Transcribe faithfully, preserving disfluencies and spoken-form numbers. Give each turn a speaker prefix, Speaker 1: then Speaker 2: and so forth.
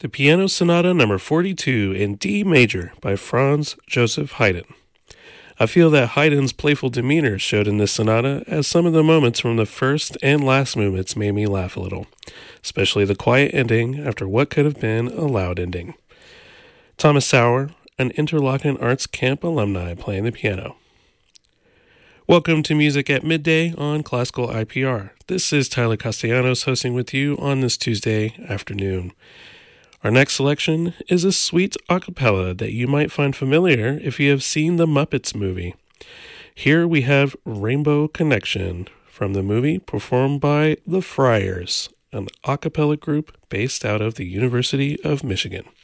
Speaker 1: The Piano Sonata Number forty-two in D major by Franz Joseph Haydn. I feel that Haydn's playful demeanor showed in this sonata, as some of the moments from the first and last movements made me laugh a little, especially the quiet ending after what could have been a loud ending. Thomas Sauer, an Interlochen Arts Camp alumni, playing the piano. Welcome to Music at Midday on Classical I P R. This is Tyler Castellanos hosting with you on this Tuesday afternoon. Our next selection is a sweet a cappella that you might find familiar if you have seen the Muppets movie. Here we have Rainbow Connection from the movie, performed by The Friars, an a cappella group based out of the University of Michigan.